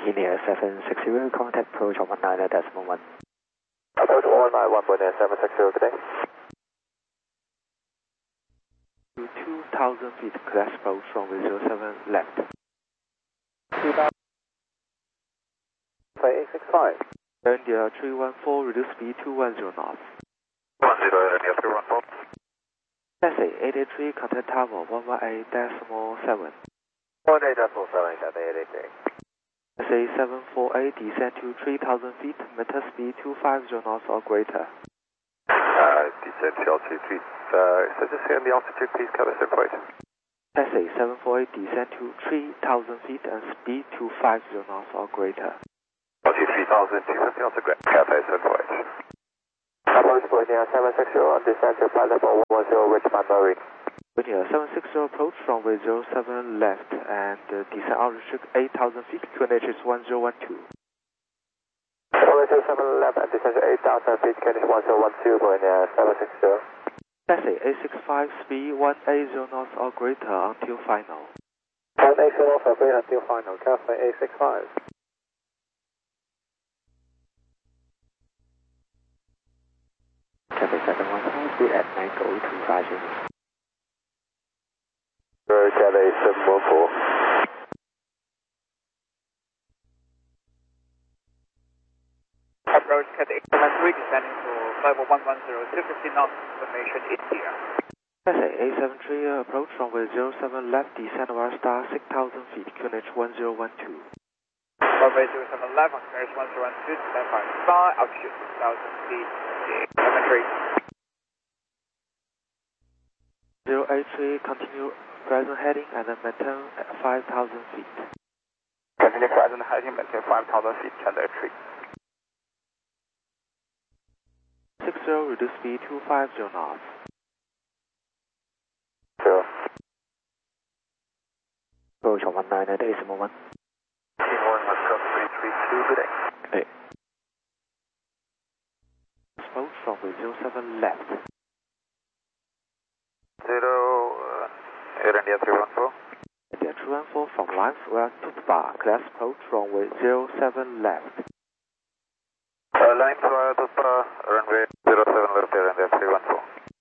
Linear 760, contact approach 119.1. Approach 191.760 today. To 2,000 feet, class approach runway 07 left. 2000. 865. India 314, reduce speed 210 knots. 10 India 314. Taxi 883, contact tower 118.7. 18.7, Cathay 883. Taxi 748, descend to 3,000 feet, meter speed 250 knots or greater. Descend to altitude, so just say on the altitude please, cover point. Taxi 748, descend to 3,000 feet and speed 250 knots or greater. Altitude 3,000, 250 knots or greater, Cathay 748. Approach India 760, descend to flight level 10, Richmond Marine. India 760, approach runway 07 left and descend altitude 8,000 feet, QNH is 1012. Runway 07 left and descend to 8,000 feet, QNH 1012, India 760. Taxi 865, speed 180 knots or greater until final. 180 knots or greater until final, Cathay 865. Cathay 715, speed at 90250. Cathay 714. Approach Cathay 873, descending to level 110, 250 knots, information India. Taxi 873, approach runway 07 left, descend over star 6,000 feet, QNH 1012. Runway 07 left, on QNH 1012, descend by star, altitude 6,000 feet, 083, continue present heading and then maintain 5,000 feet. Continue present heading, maintain 5,000 feet, Cathay 3. 60, reduce speed 250 knots. 0. Approach 119.1. Timor, Moscow 332, good day. Hey. Approach runway 07 left. 8 India 314. India 314 from lines where to bar, class approach runway 07 left. Line via the runway 07 left, Air India 314.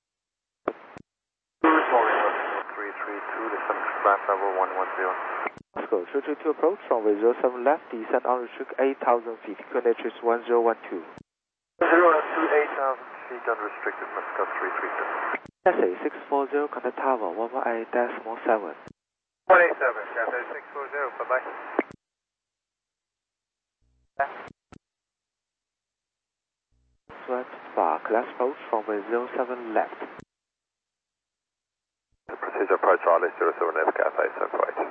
332, descend flight level 110. Moscow 322, approach runway 07 left, descend altitude 8,000 feet, QNH is 1012. 8,000 feet unrestricted, Moscow 332. Taxi 640, contact tower 118.7. 187, Cathay 640, bye-bye. Sweat bar, class approach runway 07 left. The procedure approach Charlie 07 left, Cathay 748.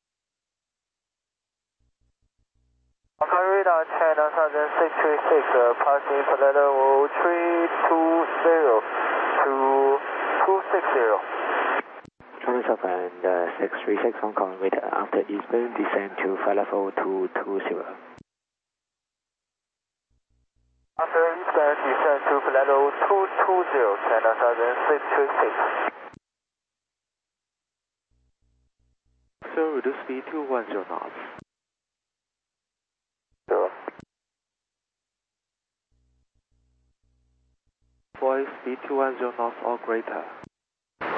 Radar channel 636, passing for level 320 to 260. Travis up and 636 Hong Kong radar. After eastbound, descend to flight level 220. After eastbound, descend to level 220, channel 636. So reduce speed to 10 knots. 0. Voice speed 210 knots or greater.